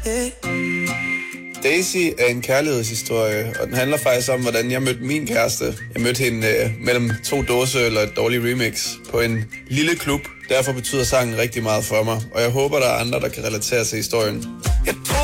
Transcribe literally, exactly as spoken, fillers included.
Daisy er en kærlighedshistorie, og den handler faktisk om, hvordan jeg mødte min kæreste. Jeg mødte hende øh, mellem to dåseøl og et dårligt remix på en lille klub. Derfor betyder sangen rigtig meget for mig, og jeg håber, der er andre, der kan relatere til historien.